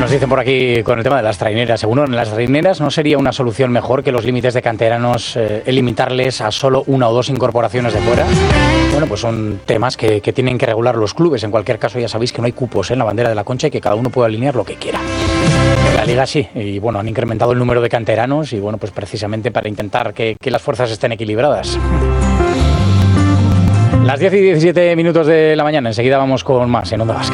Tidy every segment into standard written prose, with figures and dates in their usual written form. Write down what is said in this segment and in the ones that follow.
Nos dicen por aquí con el tema de las traineras. Según en las traineras, ¿no sería una solución mejor que los límites de canteranos limitarles a solo una o dos incorporaciones de fuera? Bueno, pues son temas que tienen que regular los clubes. En cualquier caso, ya sabéis que no hay cupos en la bandera de la Concha y que cada uno puede alinear lo que quiera. En la Liga sí, y bueno, han incrementado el número de canteranos y bueno, pues precisamente para intentar que las fuerzas estén equilibradas. Las 10 y 17 minutos de la mañana, enseguida vamos con más en Onda Vasca.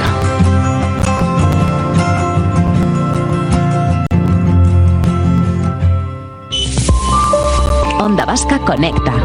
Onda Vasca Conecta.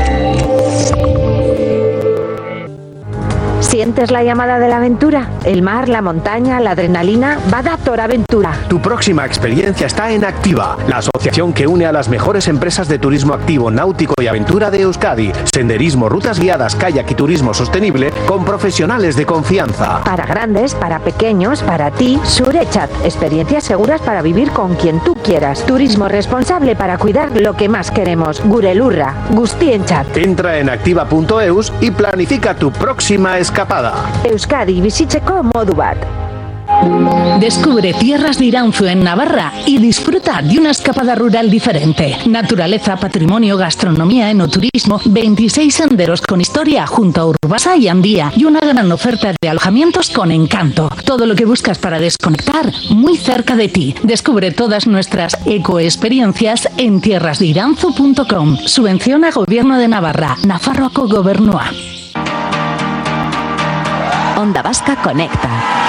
¿Sientes la llamada de la aventura? El mar, la montaña, la adrenalina. Bada Toraventura. Tu próxima experiencia está en Activa, la asociación que une a las mejores empresas de turismo activo, náutico y aventura de Euskadi. Senderismo, rutas guiadas, kayak y turismo sostenible con profesionales de confianza. Para grandes, para pequeños, para ti, Surechat. Experiencias seguras para vivir con quien tú quieras. Turismo responsable para cuidar lo que más queremos. Gurelurra, Guztienchat. Entra en activa.eus y planifica tu próxima escapada. Euskadi bizitzeko modu bat. Descubre Tierras de Iranzu en Navarra y disfruta de una escapada rural diferente. Naturaleza, patrimonio, gastronomía, enoturismo, 26 senderos con historia junto a Urbasa y Andía y una gran oferta de alojamientos con encanto. Todo lo que buscas para desconectar muy cerca de ti. Descubre todas nuestras ecoexperiencias en tierrasdeiranzu.com. Subvenciona Gobierno de Navarra, Nafarroako Gobernua. Onda Vasca Conecta.